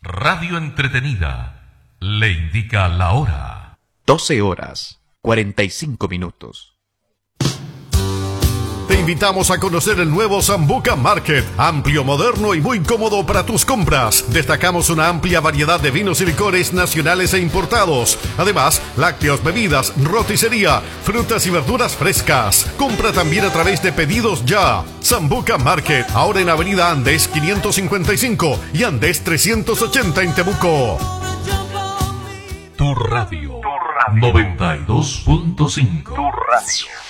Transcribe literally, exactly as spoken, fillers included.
Radio entretenida le indica la hora. doce horas, cuarenta y cinco minutos. Te invitamos a conocer el nuevo Sambuca Market, amplio, moderno y muy cómodo para tus compras. Destacamos una amplia variedad de vinos y licores nacionales e importados. Además, lácteos, bebidas, roticería, frutas y verduras frescas. Compra también a través de Pedidos Ya. Sambuca Market, ahora en Avenida Andes quinientos cincuenta y cinco y Andes trescientos ochenta en Temuco. Tu radio, tu radio. noventa y dos punto cinco. Tu radio.